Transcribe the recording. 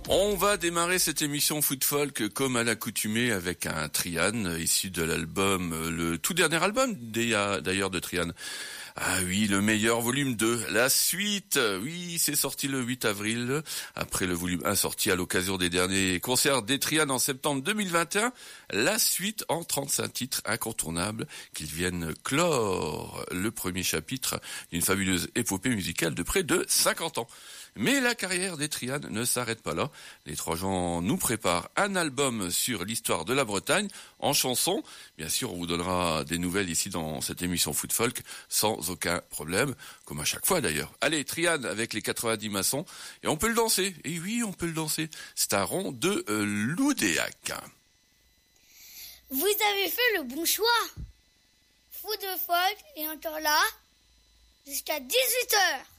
On va démarrer cette émission Foot Folk comme à l'accoutumée avec un Trian issu de l'album, le tout dernier album d'ailleurs de Trian. Ah oui, le meilleur volume 2, la suite. Oui, c'est sorti le 8 avril, après le volume 1 sorti à l'occasion des derniers concerts des Trian en septembre 2021. La suite en 35 titres incontournables qu'ils viennent clore le premier chapitre d'une fabuleuse épopée musicale de près de 50 ans. Mais la carrière des Trian ne s'arrête pas là. Les Trois Gens nous préparent un album sur l'histoire de la Bretagne en chansons. Bien sûr, on vous donnera des nouvelles ici dans cette émission Foot Folk sans aucun problème, comme à chaque fois d'ailleurs. Allez, Trian avec les 90 maçons et on peut le danser. Et oui, on peut le danser. C'est un rond de Loudéac. Vous avez fait le bon choix. Foot Folk est encore là jusqu'à 18h.